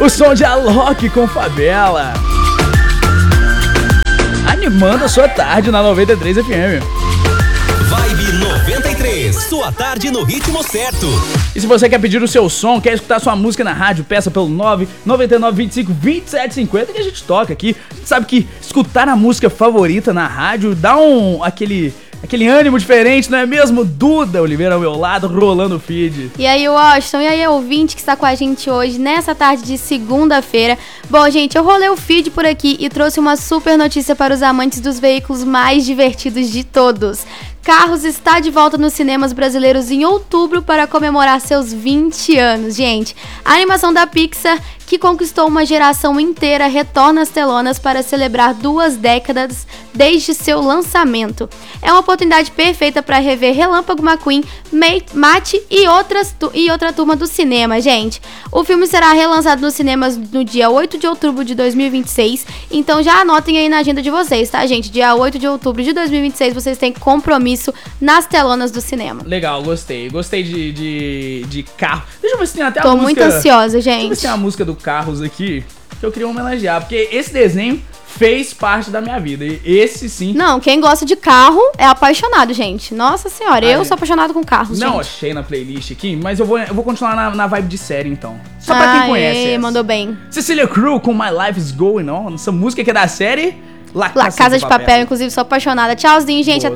O som de Alok com Favela. Animando a sua tarde na 93 FM. Vibe 93, sua tarde no ritmo certo. E se você quer pedir o seu som, quer escutar sua música na rádio, peça pelo 999252750 que a gente toca aqui. A gente sabe que escutar a música favorita na rádio dá aquele ânimo diferente, não é mesmo? Duda Oliveira ao meu lado, rolando o feed. E aí, Washington, e aí, ouvinte que está com a gente hoje, nessa tarde de segunda-feira. Bom, gente, eu rolei o feed por aqui e trouxe uma super notícia para os amantes dos veículos mais divertidos de todos. Carros está de volta nos cinemas brasileiros em outubro para comemorar seus 20 anos, gente. A animação da Pixar, que conquistou uma geração inteira, retorna às telonas para celebrar 2 décadas desde seu lançamento. É uma oportunidade perfeita para rever Relâmpago McQueen, Mate e outra turma do cinema, gente. O filme será relançado nos cinemas no dia 8 de outubro de 2026, então já anotem aí na agenda de vocês, tá, gente? Dia 8 de outubro de 2026 vocês têm compromisso nas telonas do cinema. Legal, gostei. Gostei de carro. Deixa eu ver se tem até a música. Tô muito ansiosa, gente. Deixa eu ver se tem a música do Carros aqui, que eu queria homenagear, porque esse desenho fez parte da minha vida. E esse sim. Não, quem gosta de carro é apaixonado, gente. Nossa senhora, eu sou apaixonado com carros, não, gente. achei na playlist aqui, mas eu vou continuar na vibe de série, então. Só pra quem conhece essa. Mandou bem. Cecilia Crew com My Life Is Going On. Essa música que é da série La Casa de Papel, inclusive, sou apaixonada. Tchauzinho, gente. Boa, Até